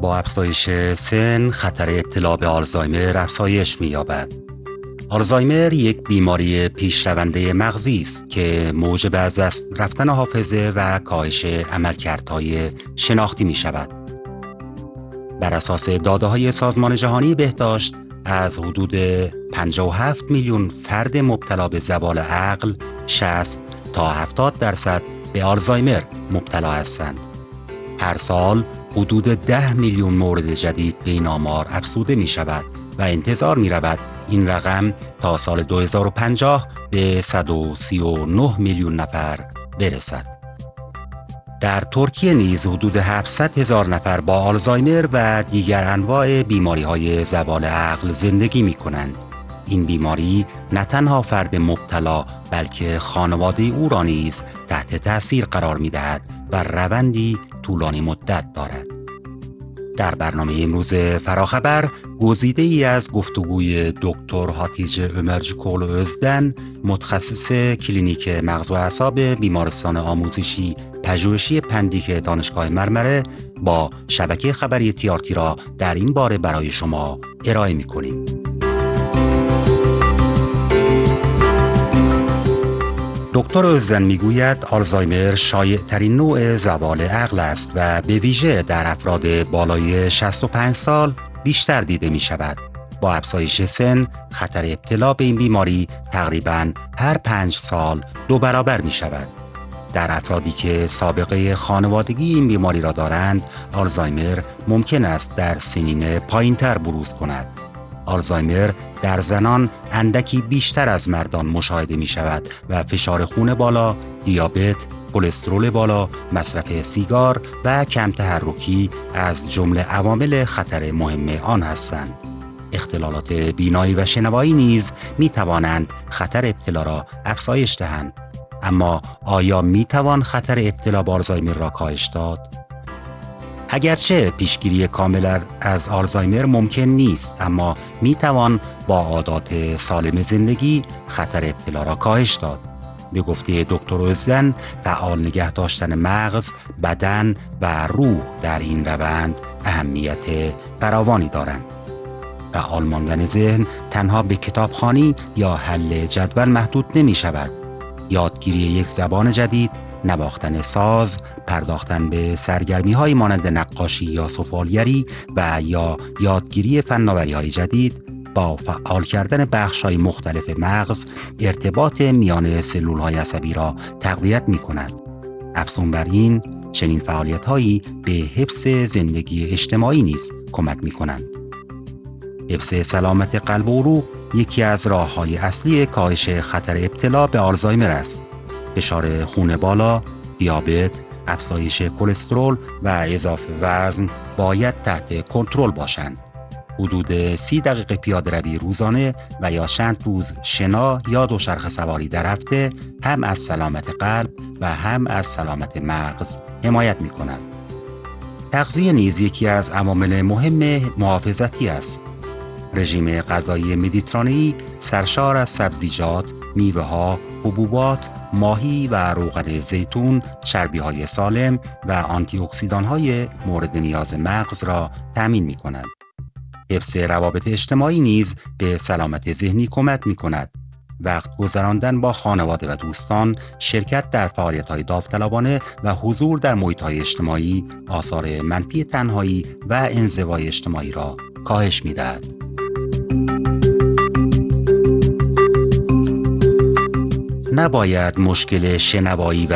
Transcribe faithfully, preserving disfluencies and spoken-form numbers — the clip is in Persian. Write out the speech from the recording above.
با افزایش سن خطر ابتلا به آلزایمر افزایش می‌یابد. آلزایمر یک بیماری پیشرونده مغزی است که موجب از دست رفتن حافظه و کاهش عملکردهای شناختی می‌شود. بر اساس داده‌های سازمان جهانی بهداشت، از حدود پنجاه و هفت میلیون فرد مبتلا به زوال عقل، شصت تا هفتاد درصد به آلزایمر مبتلا هستند. هر سال حدود ده میلیون مورد جدید به این آمار افزوده می شود و انتظار می رود این رقم تا سال دو هزار و پنجاه به صد و سی و نه میلیون نفر برسد. در ترکیه نیز حدود هفتصد هزار نفر با آلزایمر و دیگر انواع بیماری‌های زوال عقل زندگی می‌کنند. این بیماری نه تنها فرد مبتلا بلکه خانواده او را نیز تحت تأثیر قرار می‌دهد و روندی طولانی مدت دارد. در برنامه امروز فراخبر گزیده ای از گفتگوی دکتر هاتیجه امرجکول özden، متخصص کلینیک مغز و اعصاب بیمارستان آموزشی پژوهشی پندیک دانشگاه مرمره با شبکه خبری تیارتی را در این باره برای شما ارائه می‌کنیم. دکتر özden میگوید آلزایمر شایع ترین نوع زوال عقل است و به ویژه در افراد بالای شصت و پنج سال بیشتر دیده می شود. با افزایش سن خطر ابتلا به این بیماری تقریباً هر پنج سال دو برابر می شود. در افرادی که سابقه خانوادگی این بیماری را دارند، آلزایمر ممکن است در سنین پایین‌تر بروز کند. آلزایمر در زنان اندکی بیشتر از مردان مشاهده می شود و فشار خون بالا، دیابت، کلسترول بالا، مصرف سیگار و کم تحرکی از جمله عوامل خطر مهم آن هستند. اختلالات بینایی و شنوایی نیز می توانند خطر ابتلا را افزایش دهند. اما آیا می توان خطر ابتلا به آلزایمر را کاهش داد؟ اگرچه پیشگیری کامل از آلزایمر ممکن نیست، اما می توان با عادات سالم زندگی خطر ابتلا را کاهش داد. به گفته دکتر özden، فعال نگه داشتن مغز، بدن و روح در این روند اهمیت فراوانی دارند. فعال ماندن ذهن تنها به کتابخوانی یا حل جدول محدود نمی شود. یادگیری یک زبان جدید، نواختن ساز، پرداختن به سرگرمی‌های مانند نقاشی یا سفالگری و یا یادگیری فناوری‌های جدید با فعال کردن بخش‌های مختلف مغز ارتباط میان سلول‌های عصبی را تقویت می‌کند. افزون بر این، چنین فعالیت‌هایی به حفظ زندگی اجتماعی نیز کمک می‌کنند. حفظ سلامت قلب و عروق یکی از راه‌های اصلی کاهش خطر ابتلا به آلزایمر است. فشار خون بالا، دیابت، افزایش کلسترول و اضافه وزن باید تحت کنترل باشند. حدود سی دقیقه پیاده روی روزانه و یا چند روز شنا یا دوچرخه سواری در هفته هم از سلامت قلب و هم از سلامت مغز حمایت می کند. تغذیه نیز یکی از عوامل مهم محافظتی است. رژیم غذایی مدیترانه‌ای سرشار از سبزیجات، میوه‌ها، حبوبات، ماهی و روغن زیتون، چربی‌های سالم و آنتی اکسیدان‌های مورد نیاز مغز را تأمین می‌کند. حفظ روابط اجتماعی نیز به سلامت ذهنی کمک می‌کند. وقت گذراندن با خانواده و دوستان، شرکت در فعالیت‌های داوطلبانه و حضور در محیط‌های اجتماعی آثار منفی تنهایی و انزوای اجتماعی را کاهش می‌دهد. نباید مشکل شنوایی و